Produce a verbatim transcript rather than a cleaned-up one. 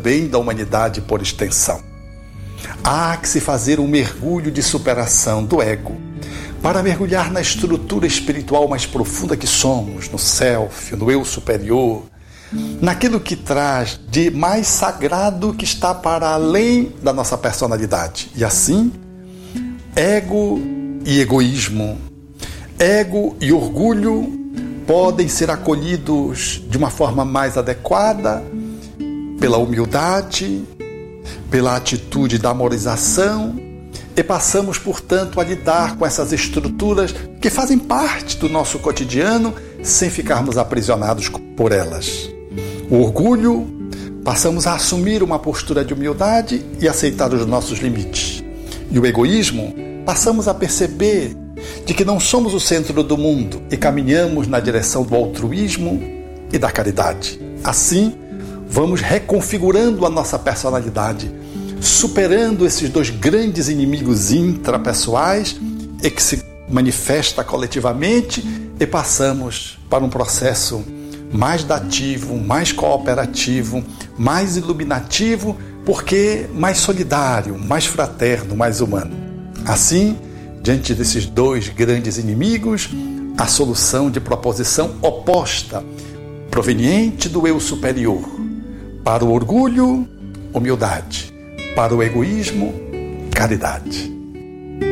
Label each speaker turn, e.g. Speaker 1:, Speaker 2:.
Speaker 1: bem da humanidade por extensão. Há que se fazer um mergulho de superação do ego para mergulhar na estrutura espiritual mais profunda que somos, no self, no eu superior, naquilo que traz de mais sagrado que está para além da nossa personalidade. E assim, ego e egoísmo, ego e orgulho podem ser acolhidos de uma forma mais adequada pela humildade, pela atitude da amorização, e passamos, portanto, a lidar com essas estruturas que fazem parte do nosso cotidiano sem ficarmos aprisionados por elas. O orgulho, passamos a assumir uma postura de humildade e aceitar os nossos limites. E o egoísmo, passamos a perceber de que não somos o centro do mundo e caminhamos na direção do altruísmo e da caridade. Assim, vamos reconfigurando a nossa personalidade, superando esses dois grandes inimigos intrapessoais e que se manifesta coletivamente, e passamos para um processo mais dativo, mais cooperativo, mais iluminativo, porque mais solidário, mais fraterno, mais humano. Assim, diante desses dois grandes inimigos, a solução de proposição oposta, proveniente do eu superior. Para o orgulho, humildade. Para o egoísmo, caridade.